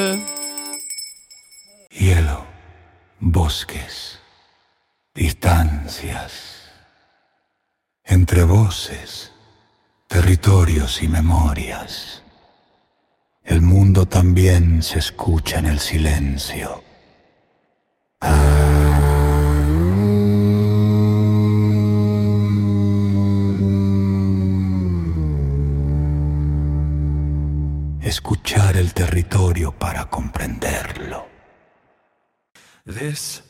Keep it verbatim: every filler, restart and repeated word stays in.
Hielo, bosques, distancias, entre voces, territorios y memorias. El mundo también se escucha en el silencio. Escuchar el territorio para comprenderlo. This